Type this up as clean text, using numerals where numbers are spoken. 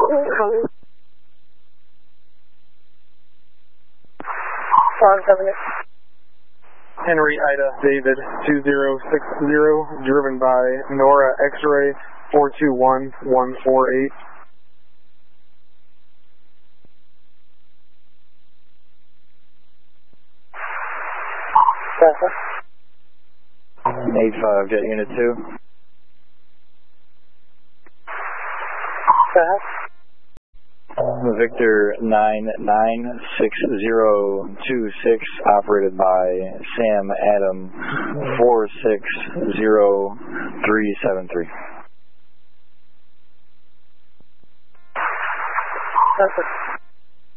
Henry Ida David 2060, driven by Nora X-Ray 421148. Cessna. 85 Jet Unit 2. Cessna. Victor 996026, operated by Sam Adam 460373. Cessna.